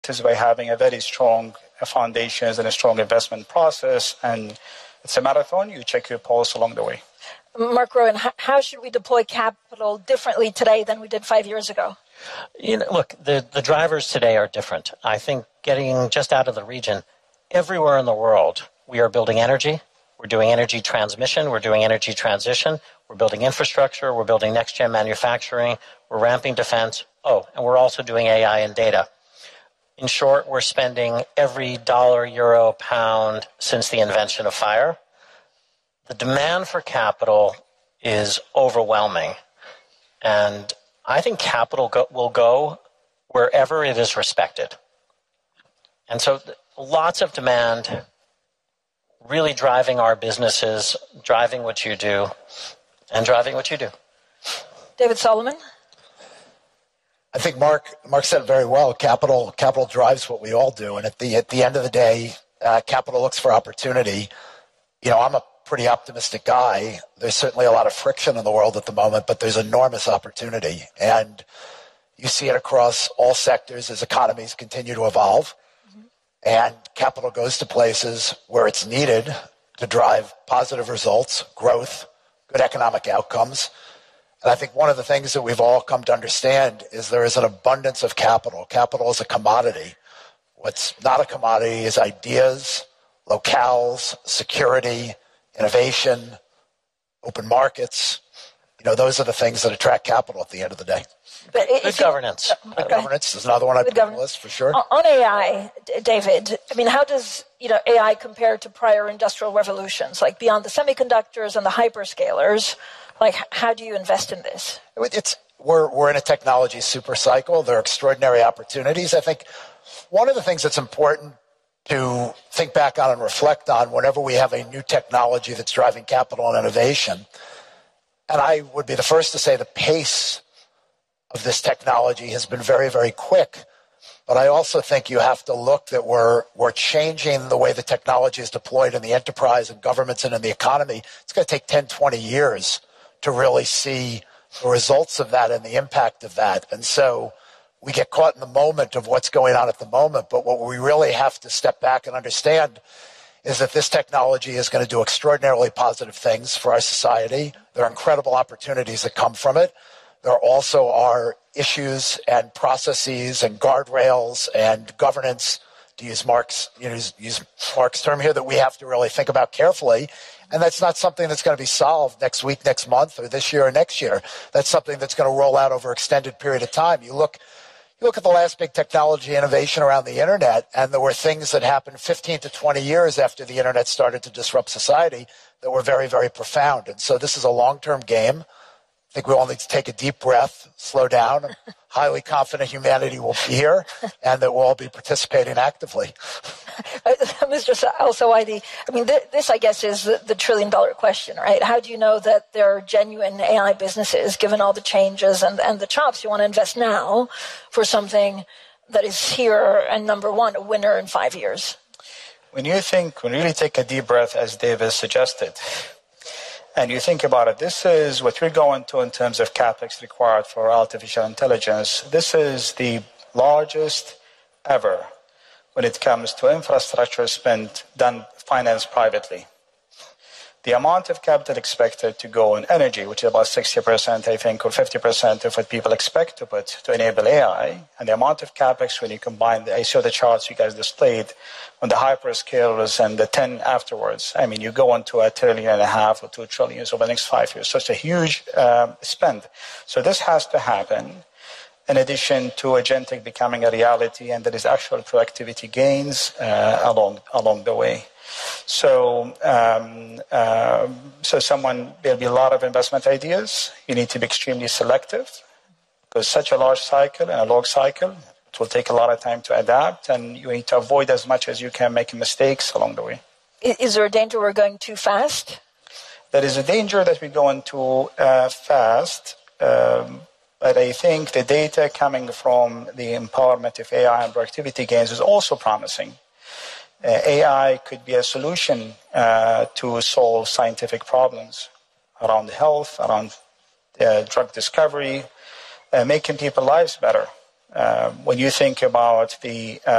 is by having a very strong foundations and a strong investment process. And it's a marathon. You check your pulse along the way. Mark Rowan, how should we deploy capital differently today than we did 5 years ago? Look, the drivers today are different. I think getting just out of the region, everywhere in the world, we are building energy. We're doing energy transmission. We're doing energy transition. We're building infrastructure. We're building next-gen manufacturing. We're ramping defense. Oh, and we're also doing AI and data. In short, we're spending every dollar, euro, pound since the invention of fire. The demand for capital is overwhelming. And I think capital will go wherever it is respected. And so lots of demand, really driving our businesses, driving what you do, and driving what you do. David Solomon? I think Mark said it very well. Capital drives what we all do. And at the end of the day, capital looks for opportunity. I'm a pretty optimistic guy. There's certainly a lot of friction in the world at the moment, but there's enormous opportunity. And you see it across all sectors as economies continue to evolve. Mm-hmm. And capital goes to places where it's needed to drive positive results, growth, good economic outcomes. And I think one of the things that we've all come to understand is there is an abundance of capital. Capital is a commodity. What's not a commodity is ideas, locales, security, innovation, open markets. Those are the things that attract capital at the end of the day. Good governance. Good governance is another one I put on the list for sure. On AI, David, how does AI compare to prior industrial revolutions, like beyond the semiconductors and the hyperscalers? Like, how do you invest in this? We're in a technology super cycle. There are extraordinary opportunities. I think one of the things that's important to think back on and reflect on whenever we have a new technology that's driving capital and innovation, and I would be the first to say the pace of this technology has been very, very quick. But I also think you have to look that we're changing the way the technology is deployed in the enterprise and governments and in the economy. It's going to take 10, 20 years to really see the results of that and the impact of that. And so we get caught in the moment of what's going on at the moment. But what we really have to step back and understand is that this technology is going to do extraordinarily positive things for our society. There are incredible opportunities that come from it. There also are issues and processes and guardrails and governance, to use Mark's term here, that we have to really think about carefully. And that's not something that's going to be solved next week, next month, or this year or next year. That's something that's going to roll out over an extended period of time. You look at the last big technology innovation around the internet, and there were things that happened 15 to 20 years after the internet started to disrupt society that were very, very profound. And so this is a long-term game. I think we all need to take a deep breath, slow down. I'm highly confident humanity will be here and that we'll all be participating actively. Mr. Al-Suwaidi, this, I guess, is the trillion-dollar question, right? How do you know that there are genuine AI businesses, given all the changes and the chops you want to invest now for something that is here and, number one, a winner in 5 years? When you really take a deep breath, as David suggested, and you think about it, this is what we're going to in terms of CapEx required for artificial intelligence. This is the largest ever when it comes to infrastructure spend financed privately. The amount of capital expected to go in energy, which is about 60%, I think, or 50% of what people expect to put to enable AI, and the amount of CapEx when you combine, I saw the charts you guys displayed on the hyperscalers and the 10 afterwards. You go into $1.5 trillion or 2 trillion over the next 5 years. So it's a huge spend. So this has to happen in addition to agentic becoming a reality, and there is actual productivity gains along the way. So there'll be a lot of investment ideas. You need to be extremely selective because such a large cycle and a long cycle, it will take a lot of time to adapt, and you need to avoid as much as you can making mistakes along the way. Is there a danger we're going too fast? There is a danger that we're going too fast, but I think the data coming from the empowerment of AI and productivity gains is also promising. AI could be a solution to solve scientific problems around health, around drug discovery, making people's lives better. When you think about the